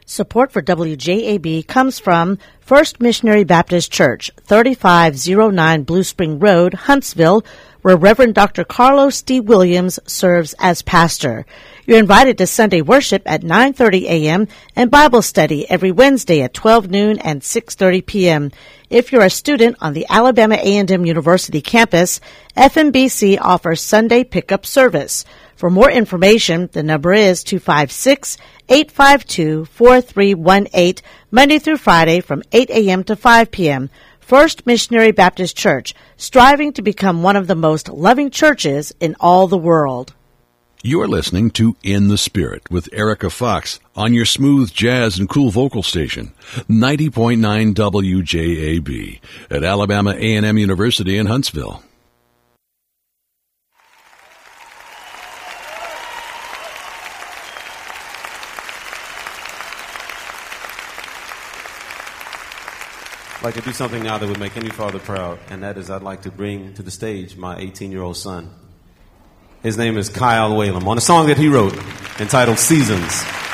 Support for WJAB comes from First Missionary Baptist Church, 3509 Blue Spring Road, Huntsville, where Reverend Dr. Carlos D. Williams serves as pastor. You're invited to Sunday worship at 9:30 a.m. and Bible study every Wednesday at 12 noon and 6:30 p.m. If you're a student on the Alabama A&M University campus, FMBC offers Sunday pickup service. For more information, the number is 256-852-4318, Monday through Friday from 8 a.m. to 5 p.m. First Missionary Baptist Church, striving to become one of the most loving churches in all the world. You're listening to In the Spirit with Erica Fox on your smooth jazz and cool vocal station, 90.9 WJAB at Alabama A&M University in Huntsville. I'd like to do something now that would make any father proud, and that is I'd like to bring to the stage my 18-year-old son. His name is Kyle Whalum, on a song that he wrote entitled Seasons.